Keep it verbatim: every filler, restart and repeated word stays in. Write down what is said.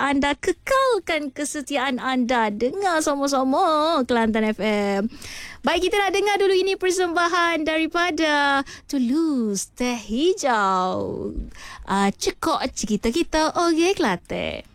anda kekalkan kesetiaan anda. Dengar sama-sama Kelantan F M. Baik, kita nak dengar dulu ini persembahan daripada Tulus Teh Hijau. Uh, cekok cerita kita, okey Kelantan.